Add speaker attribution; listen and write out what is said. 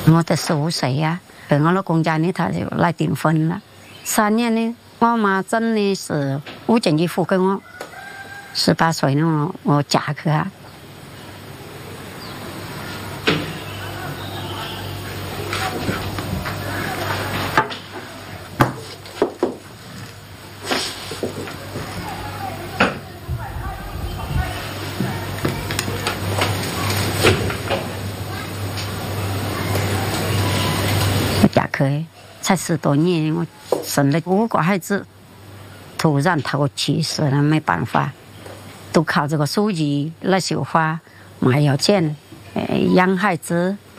Speaker 1: 我的15岁呀，我老公家呢他就来订婚了。3年呢，我妈真的是无经济付给我，18岁呢我嫁去啊。嫁去才10多年，我生了5个孩子，突然他给去世了，没办法，都靠这个手艺来绣花卖药钱，养孩子。